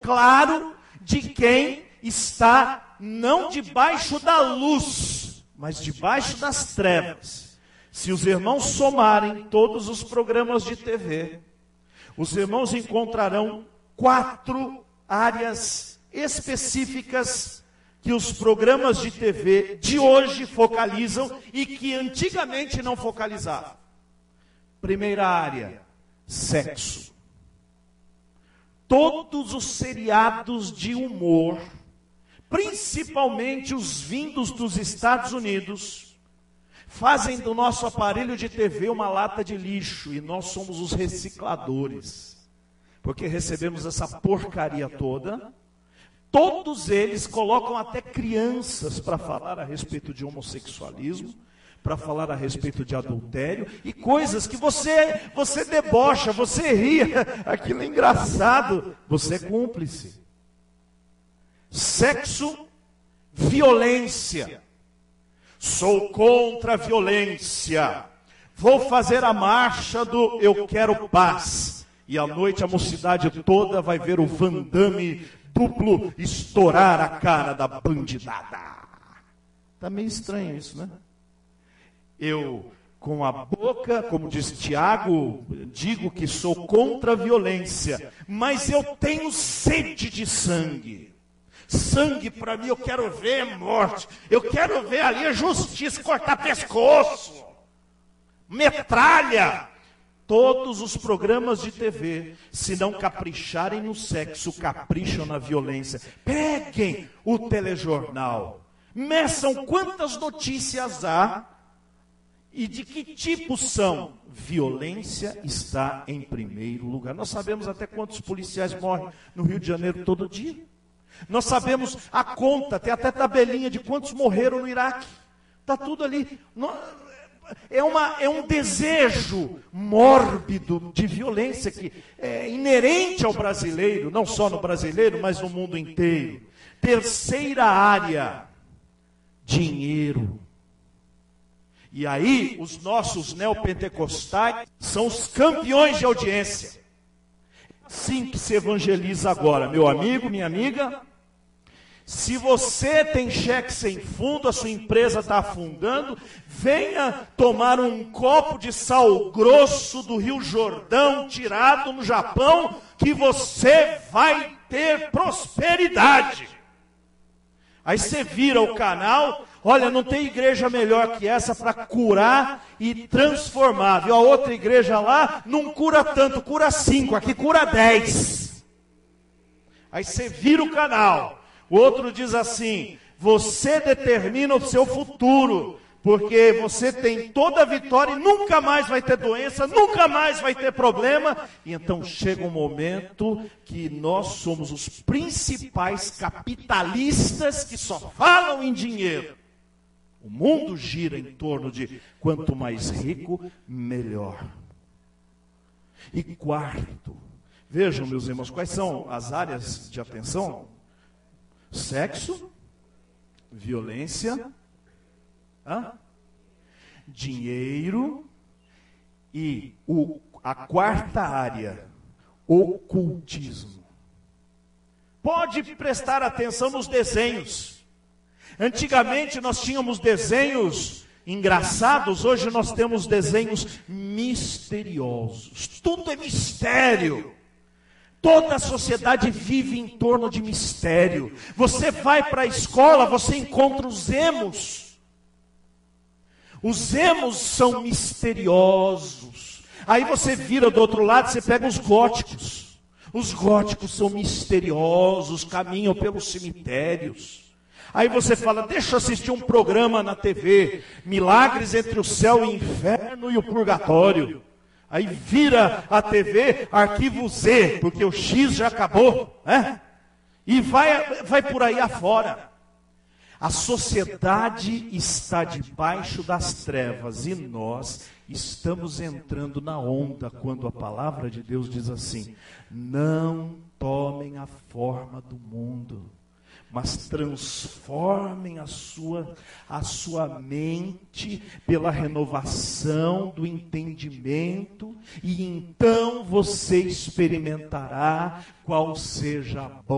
claro de quem está não debaixo da luz, mas debaixo das trevas. Se os irmãos somarem todos os programas de TV, os irmãos encontrarão 4 áreas específicas que os programas de TV de hoje focalizam e que antigamente não focalizavam. Primeira área, sexo. Todos os seriados de humor, principalmente os vindos dos Estados Unidos, fazem do nosso aparelho de TV uma lata de lixo, e nós somos os recicladores, porque recebemos essa porcaria toda. Todos eles colocam até crianças para falar a respeito de homossexualismo, para falar a respeito de adultério, e coisas que você debocha, você ria, aquilo é engraçado, você é cúmplice. Sexo, violência. Sou contra a violência. Vou fazer a marcha do Eu Quero Paz. E à noite a mocidade toda vai ver o Van Damme duplo estourar a cara da bandidada. Tá meio estranho isso, né? Eu, com a boca, como diz Tiago, digo que sou contra a violência, mas eu tenho sede de sangue. Sangue para mim, eu quero ver morte, eu quero ver ali a justiça, cortar pescoço, metralha. Todos os programas de TV, se não capricharem no sexo, capricham na violência. Peguem o telejornal, meçam quantas notícias há e de que tipo são. Violência está em primeiro lugar. Nós sabemos até quantos policiais morrem no Rio de Janeiro todo dia. Nós sabemos a conta, tem até tabelinha de quantos morreram no Iraque. Está tudo ali. É um desejo mórbido de violência que é inerente ao brasileiro, não só no brasileiro, mas no mundo inteiro. Terceira área, dinheiro. E aí, os nossos neopentecostais são os campeões de audiência. Assim que se evangeliza agora, meu amigo, minha amiga. Se você tem cheque sem fundo, a sua empresa está afundando, venha tomar um copo de sal grosso do Rio Jordão, tirado no Japão, que você vai ter prosperidade. Aí você vira o canal, olha, não tem igreja melhor que essa para curar e transformar. Viu? A outra igreja lá não cura tanto, cura 5, aqui cura 10. Aí você vira o canal. O outro diz assim, você determina o seu futuro, porque você tem toda a vitória e nunca mais vai ter doença, nunca mais vai ter problema. E então chega um momento que nós somos os principais capitalistas que só falam em dinheiro. O mundo gira em torno de quanto mais rico, melhor. E quarto, vejam meus irmãos, quais são as áreas de atenção? Sexo, violência, dinheiro e a quarta área, ocultismo. Pode prestar atenção nos desenhos. Antigamente nós tínhamos desenhos engraçados, hoje nós temos desenhos misteriosos. Tudo é mistério. Toda a sociedade vive em torno de mistério. Você vai para a escola, você encontra os emos. Os emos são misteriosos. Aí você vira do outro lado, você pega os góticos. Os góticos são misteriosos, caminham pelos cemitérios. Aí você fala, deixa eu assistir um programa na TV, Milagres entre o céu e o inferno e o purgatório. Aí vira a TV, arquivo Z, porque o X já acabou, né? E vai por aí afora. A sociedade está debaixo das trevas e nós estamos entrando na onda quando a palavra de Deus diz assim, não tomem a forma do mundo, mas transformem a sua mente pela renovação do entendimento, e então você experimentará qual seja a boa